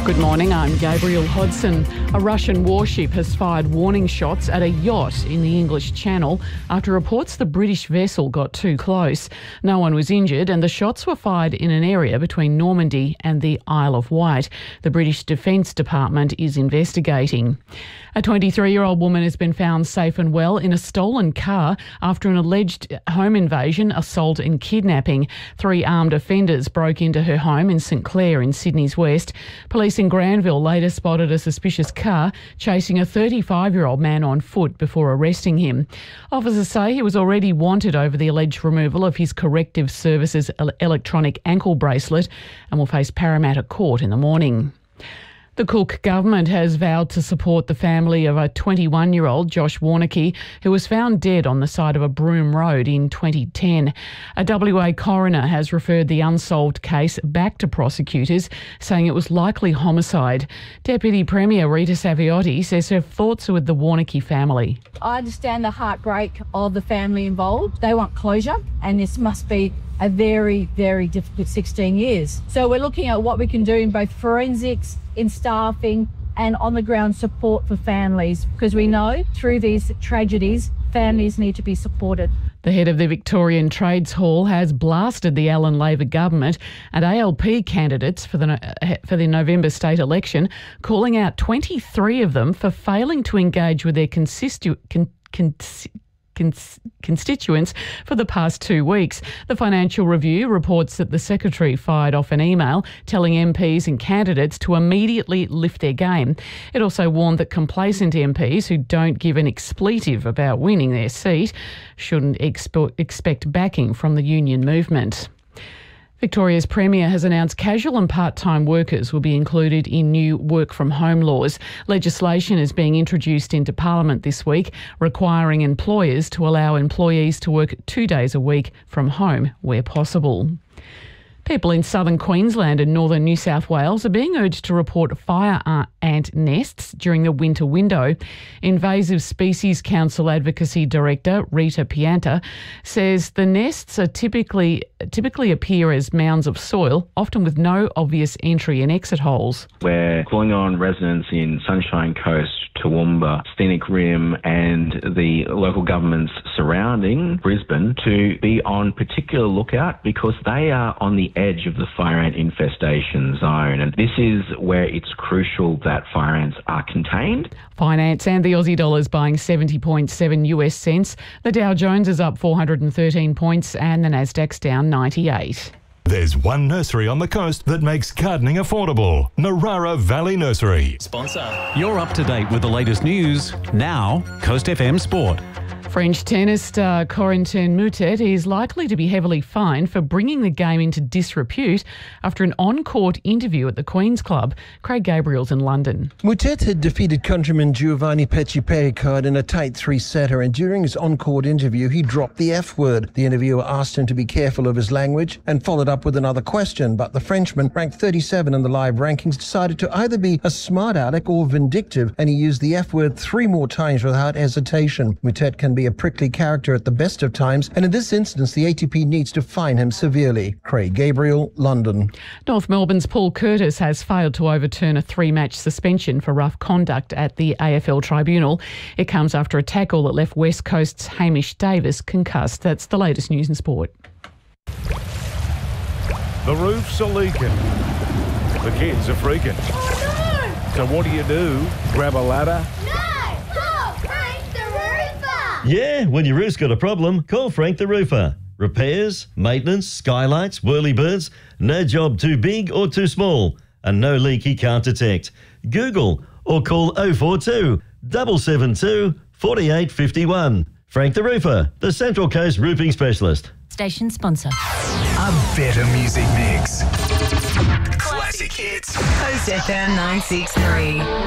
Good morning, I'm Gabriel Hodson. A Russian warship has fired warning shots at a yacht in the English Channel after reports the British vessel got too close. No one was injured and the shots were fired in an area between Normandy and the Isle of Wight. The British Defence Department is investigating. A 23-year-old woman has been found safe and well in a stolen car after an alleged home invasion, assault and kidnapping. 3 armed offenders broke into her home in St Clair in Sydney's West. Police in Granville later spotted a suspicious car chasing a 35-year-old man on foot before arresting him. Officers say he was already wanted over the alleged removal of his Corrective Services electronic ankle bracelet and will face Parramatta Court in the morning. The Cook government has vowed to support the family of a 21-year-old, Josh Warneke, who was found dead on the side of a Broome Road in 2010. A WA coroner has referred the unsolved case back to prosecutors, saying it was likely homicide. Deputy Premier Rita Saviotti says her thoughts are with the Warneke family. I understand the heartbreak of the family involved. They want closure, and this must be a very, very difficult 16 years. So we're looking at what we can do in both forensics, in staffing and on-the-ground support for families, because we know through these tragedies, families need to be supported. The head of the Victorian Trades Hall has blasted the Allan Labor government and ALP candidates for the November state election, calling out 23 of them for failing to engage with their constituents for the past 2 weeks. The Financial Review reports that the Secretary fired off an email telling MPs and candidates to immediately lift their game. It also warned that complacent MPs who don't give an expletive about winning their seat shouldn't expect backing from the union movement. Victoria's Premier has announced casual and part-time workers will be included in new work-from-home laws. Legislation is being introduced into Parliament this week, requiring employers to allow employees to work 2 days a week from home where possible. People in southern Queensland and northern New South Wales are being urged to report fire ant nests during the winter window. Invasive Species Council Advocacy Director Rita Pianta says the nests are typically appear as mounds of soil, often with no obvious entry and exit holes. We're calling on residents in Sunshine Coast, Toowoomba, Scenic Rim and the local governments surrounding Brisbane to be on particular lookout because they are on the edge of the fire ant infestation zone, and this is where it's crucial that fire ants are contained. Finance and the Aussie dollar is buying 70.7 US cents. The Dow Jones is up 413 points and the Nasdaq's down 98. There's one nursery on the coast that makes gardening affordable. Narara Valley Nursery. Sponsor. You're up to date with the latest news. Now, Coast FM Sport. French tennis star Corentin Moutet is likely to be heavily fined for bringing the game into disrepute after an on-court interview at the Queen's Club. Craig Gabriel's in London. Moutet had defeated countryman Giovanni Pecci-Pericard in a tight 3-setter, and during his on-court interview, he dropped the F word. The interviewer asked him to be careful of his language and followed up with another question, but the Frenchman, ranked 37 in the live rankings, decided to either be a smart aleck or vindictive, and he used the F word 3 more times without hesitation. Moutet can be a prickly character at the best of times, and in this instance the ATP needs to fine him severely. Craig Gabriel, London. North Melbourne's Paul Curtis has failed to overturn a 3-match suspension for rough conduct at the AFL Tribunal. It comes after a tackle that left West Coast's Hamish Davis concussed. That's the latest news in sport. The roofs are leaking. The kids are freaking. Oh, no! So what do? Grab a ladder? Yeah, when your roof's got a problem, call Frank the Roofer. Repairs, maintenance, skylights, whirlybirds, no job too big or too small, and no leak he can't detect. Google or call 042 772 4851. Frank the Roofer, the Central Coast roofing specialist. Station sponsor. A better music mix. Classic hits. Coast FM 963.